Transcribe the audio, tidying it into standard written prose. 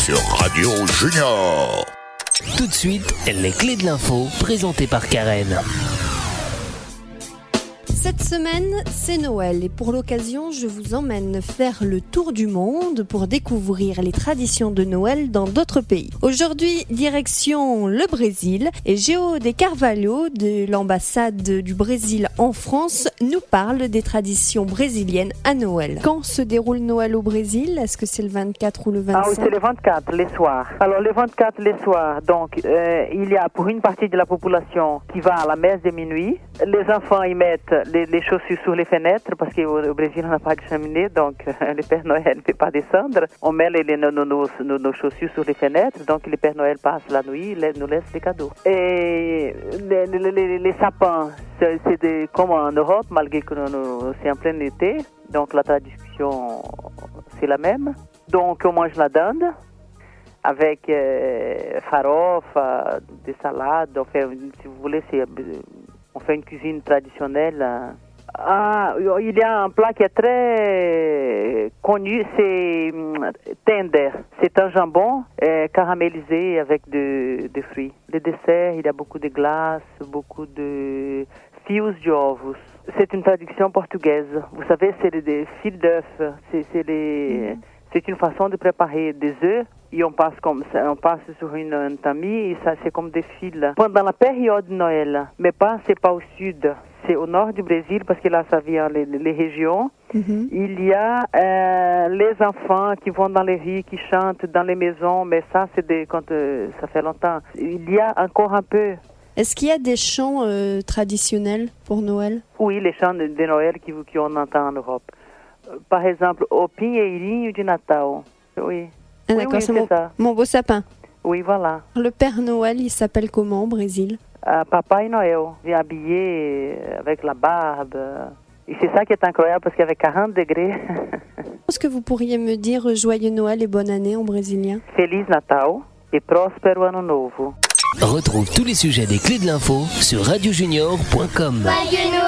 sur Radio Junior. Tout de suite, les clés de l'info, présentées par Karen. Cette semaine, c'est Noël et pour l'occasion, je vous emmène faire le tour du monde pour découvrir les traditions de Noël dans d'autres pays. Aujourd'hui, direction le Brésil et Géo de Carvalho de l'ambassade du Brésil en France nous parle des traditions brésiliennes à Noël. Quand se déroule Noël au Brésil? Est-ce que c'est le 24 ou le 25? Ah oui, c'est le 24, les soirs. Alors, le 24, les soirs, donc, il y a pour une partie de la population qui va à la messe de minuit. Les enfants y mettent les chaussures sur les fenêtres parce qu'au Brésil on n'a pas de cheminée, donc le Père Noël ne peut pas descendre. On met nos chaussures sur les fenêtres, donc le Père Noël passe la nuit, il nous laisse des cadeaux. Et les sapins, c'est comme en Europe, malgré que c'est en plein été, donc la tradition c'est la même. Donc on mange la dinde avec farofa, des salades, on fait, si vous voulez, on fait une cuisine traditionnelle. Il y a un plat qui est très connu, c'est tender. C'est un jambon caramélisé avec des fruits. Le dessert, il y a beaucoup de glace, beaucoup de fios de ovos. C'est une traduction portugaise. Vous savez, c'est des fils d'œufs. C'est une façon de préparer des œufs et on passe sur une tamis et ça c'est comme des fils. Pendant la période de Noël, mais c'est pas au sud, c'est au nord du Brésil parce que là ça vient les régions. Mm-hmm. Il y a les enfants qui vont dans les rues, qui chantent dans les maisons, mais ça c'est quand ça fait longtemps. Il y a encore un peu. Est-ce qu'il y a des chants traditionnels pour Noël? Oui, les chants de Noël qu'on entend en Europe. Par exemple, au Pinheirinho de Natal. Oui. Ah, d'accord, oui, c'est mon beau sapin. Oui, voilà. Le Père Noël, il s'appelle comment au Brésil? Papai Noël. Il est habillé avec la barbe. Et c'est ça qui est incroyable parce qu'avec 40 degrés... Est-ce que vous pourriez me dire Joyeux Noël et bonne année en brésilien? Feliz Natal et Próspero Ano Novo. Retrouve tous les sujets des clés de l'info sur radiojunior.com.